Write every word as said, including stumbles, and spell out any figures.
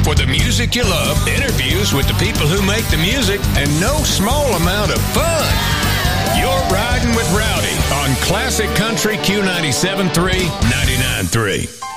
for the music you love, interviews with the people who make the music, and no small amount of fun. You're riding with Rowdy on Classic Country Q ninety-seven point three, ninety-nine point three.